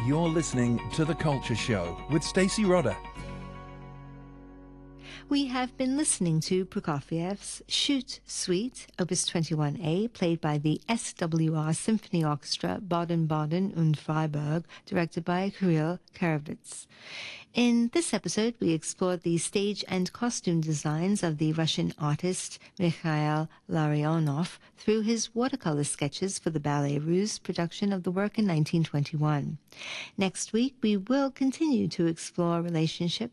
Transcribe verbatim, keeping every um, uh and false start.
You're listening to The Culture Show with Stacey Rodder. We have been listening to Prokofiev's Shoot Suite, Opus twenty-one A, played by the S W R Symphony Orchestra, Baden-Baden und Freiburg, directed by Kirill Karavits. In this episode, we explored the stage and costume designs of the Russian artist Mikhail Larionov through his watercolor sketches for the Ballet Russe production of the work in nineteen twenty-one. Next week, we will continue to explore relationships